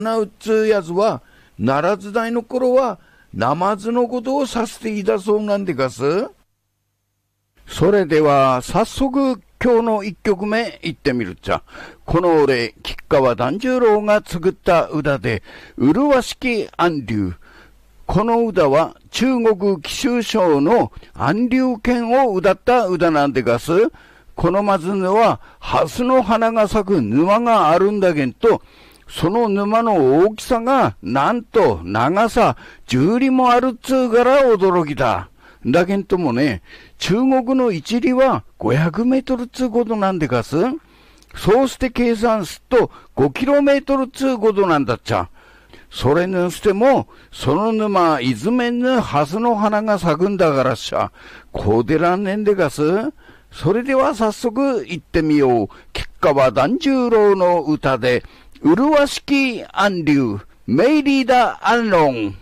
なうつやつは、奈良時代の頃は、ナマズのことを指していたそうなんでがす。それでは、早速、今日の一曲目行ってみるっちゃ。この俺、吉川團十郎が作った歌で、麗しき安流。この歌は中国貴州省の安流県を歌った歌なんでがす。この松には、蓮の花が咲く沼があるんだけんと、その沼の大きさが、なんと長さ10里もあるっつうから驚きだ。だけんともね、中国の一里は500メートルっつうことなんでがす。そうして計算すると5キロメートルっつうことなんだっちゃ。それにしても、その沼、いずめんぬ蓮の花が咲くんだからっしゃ。こうでらんねんでがす。それでは早速行ってみよう。吉川團十郎の歌で、麗しき安流、メイリーダ・アンロン。